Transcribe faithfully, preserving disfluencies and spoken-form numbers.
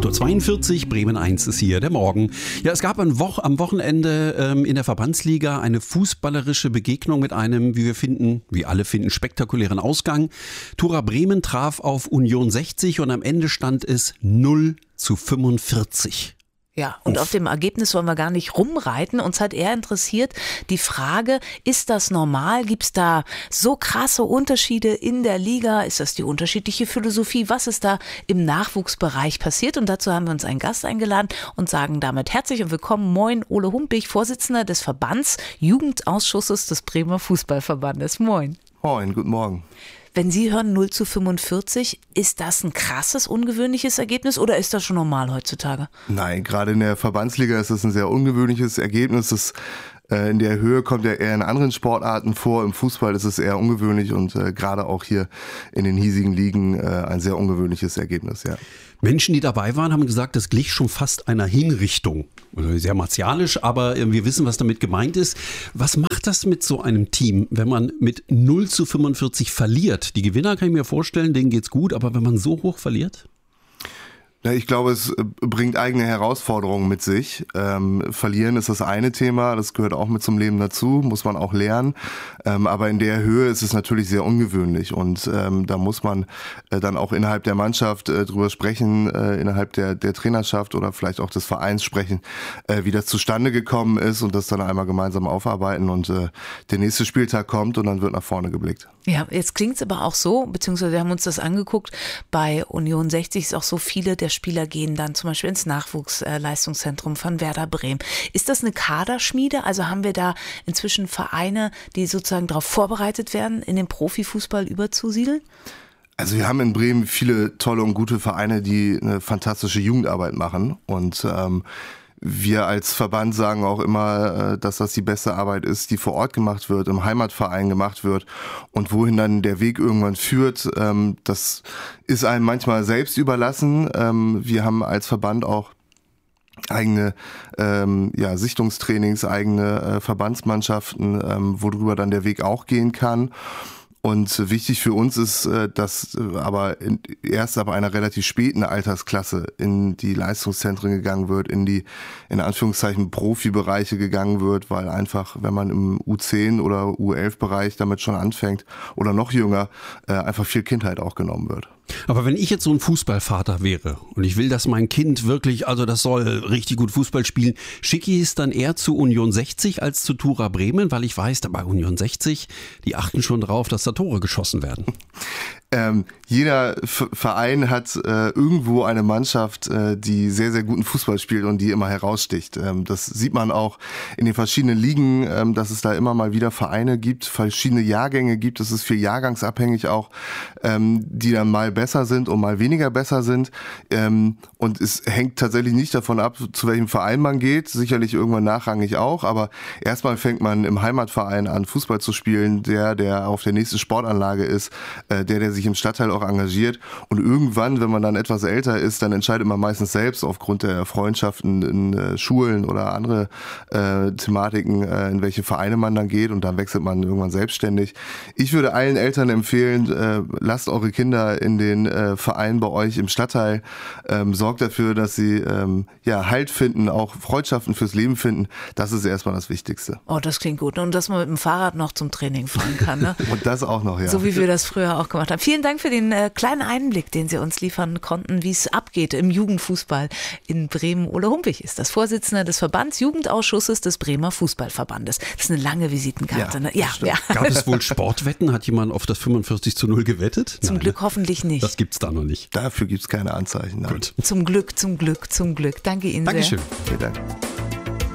acht Uhr zweiundvierzig, Bremen eins ist hier, der Morgen. Ja, es gab ein Wo- am Wochenende ähm, in der Verbandsliga eine fußballerische Begegnung mit einem, wie wir finden, wie alle finden, spektakulären Ausgang. Tura Bremen traf auf Union sechzig und am Ende stand es null zu fünfundvierzig. Ja, und Uff. auf dem Ergebnis wollen wir gar nicht rumreiten. Uns hat eher interessiert die Frage, ist das normal? Gibt es da so krasse Unterschiede in der Liga? Ist das die unterschiedliche Philosophie? Was ist da im Nachwuchsbereich passiert? Und dazu haben wir uns einen Gast eingeladen und sagen damit herzlich und willkommen. Moin, Ole Humpich, Vorsitzender des Verbands Jugendausschusses des Bremer Fußballverbandes. Moin. Moin, guten Morgen. Wenn Sie hören null zu fünfundvierzig, ist das ein krasses, ungewöhnliches Ergebnis oder ist das schon normal heutzutage? Nein, gerade in der Verbandsliga ist das ein sehr ungewöhnliches Ergebnis. Das äh, in der Höhe kommt ja eher in anderen Sportarten vor. Im Fußball ist es eher ungewöhnlich und äh, gerade auch hier in den hiesigen Ligen äh, ein sehr ungewöhnliches Ergebnis, ja. Menschen, die dabei waren, haben gesagt, das glich schon fast einer Hinrichtung. Also sehr martialisch, aber wir wissen, was damit gemeint ist. Was macht das mit so einem Team, wenn man mit null zu fünfundvierzig verliert? Die Gewinner kann ich mir vorstellen, denen geht's gut, aber wenn man so hoch verliert? Ja, ich glaube, es bringt eigene Herausforderungen mit sich. Ähm, verlieren ist das eine Thema, das gehört auch mit zum Leben dazu, muss man auch lernen. Ähm, aber in der Höhe ist es natürlich sehr ungewöhnlich und ähm, da muss man äh, dann auch innerhalb der Mannschaft äh, drüber sprechen, äh, innerhalb der, der Trainerschaft oder vielleicht auch des Vereins sprechen, äh, wie das zustande gekommen ist und das dann einmal gemeinsam aufarbeiten und äh, der nächste Spieltag kommt und dann wird nach vorne geblickt. Ja, jetzt klingt es aber auch so, beziehungsweise wir haben uns das angeguckt, bei Union sechzig ist auch so, viele der Spieler gehen dann zum Beispiel ins Nachwuchsleistungszentrum von Werder Bremen. Ist das eine Kaderschmiede? Also haben wir da inzwischen Vereine, die sozusagen darauf vorbereitet werden, in den Profifußball überzusiedeln? Also wir haben in Bremen viele tolle und gute Vereine, die eine fantastische Jugendarbeit machen und ähm, wir als Verband sagen auch immer, dass das die beste Arbeit ist, die vor Ort gemacht wird, im Heimatverein gemacht wird und wohin dann der Weg irgendwann führt, das ist einem manchmal selbst überlassen. Wir haben als Verband auch eigene ähm, ja, Sichtungstrainings, eigene äh, Verbandsmannschaften, ähm, worüber dann der Weg auch gehen kann. Und wichtig für uns ist, dass aber erst ab einer relativ späten Altersklasse in die Leistungszentren gegangen wird, in die, in Anführungszeichen, Profibereiche gegangen wird, weil einfach, wenn man im U zehn oder U elf Bereich damit schon anfängt oder noch jünger, einfach viel Kindheit auch genommen wird. Aber wenn ich jetzt so ein Fußballvater wäre und ich will, dass mein Kind wirklich, also das soll richtig gut Fußball spielen, schicke ich es dann eher zu Union sechzig als zu Tura Bremen, weil ich weiß, bei Union sechzig, die achten schon drauf, dass da Tore geschossen werden. Ähm, jeder F- Verein hat äh, irgendwo eine Mannschaft, äh, die sehr, sehr guten Fußball spielt und die immer heraussticht. Ähm, das sieht man auch in den verschiedenen Ligen, ähm, dass es da immer mal wieder Vereine gibt, verschiedene Jahrgänge gibt. Es ist viel jahrgangsabhängig auch, ähm, die dann mal besser sind und mal weniger besser sind. Ähm, und es hängt tatsächlich nicht davon ab, zu welchem Verein man geht. Sicherlich irgendwann nachrangig auch, aber erstmal fängt man im Heimatverein an, Fußball zu spielen, der, der auf der nächsten Sportanlage ist, äh, der, der sich im Stadtteil auch engagiert und irgendwann, wenn man dann etwas älter ist, dann entscheidet man meistens selbst aufgrund der Freundschaften in äh, Schulen oder andere äh, Thematiken, äh, in welche Vereine man dann geht und dann wechselt man irgendwann selbstständig. Ich würde allen Eltern empfehlen, äh, lasst eure Kinder in den äh, Vereinen bei euch im Stadtteil, ähm, sorgt dafür, dass sie ähm, ja Halt finden, auch Freundschaften fürs Leben finden. Das ist erstmal das Wichtigste. Oh, das klingt gut. Und dass man mit dem Fahrrad noch zum Training fahren kann, ne? Und das auch noch, ja. So wie wir das früher auch gemacht haben. Vielen Dank für den äh, kleinen Einblick, den Sie uns liefern konnten, wie es abgeht im Jugendfußball in Bremen. Ole Humpich ist das Vorsitzender des Verbands Jugendausschusses des Bremer Fußballverbandes. Das ist eine lange Visitenkarte. Ja, Ne? Ja, ja. Gab es wohl Sportwetten? Hat jemand auf das fünfundvierzig zu null gewettet? Zum Nein, Glück ne? hoffentlich nicht. Das gibt's da noch nicht. Dafür gibt es keine Anzeichen. Nein. Gut. Zum Glück, zum Glück, zum Glück. Danke Ihnen Dankeschön. sehr. Vielen Dank.